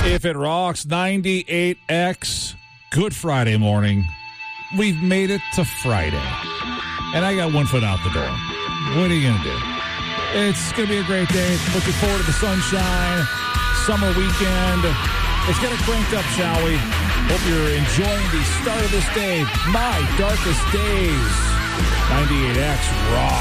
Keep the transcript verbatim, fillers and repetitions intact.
If it rocks, ninety-eight X, good Friday morning. We've made it to Friday. And I got one foot out the door. What are you going to do? It's going to be a great day. Looking forward to the sunshine, summer weekend. Let's get it cranked up, shall we? Hope you're enjoying the start of this day. My darkest days. ninety-eight X rock.